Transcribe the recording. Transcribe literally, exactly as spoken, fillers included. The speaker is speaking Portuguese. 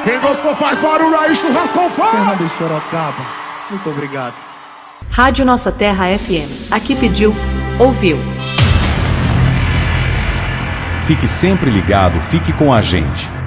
Quem gostou faz barulho aí, churrasco com fogo. Fernando Sorocaba, muito obrigado. Rádio Nossa Terra F M. Aqui pediu, ouviu. Fique sempre ligado, fique com a gente.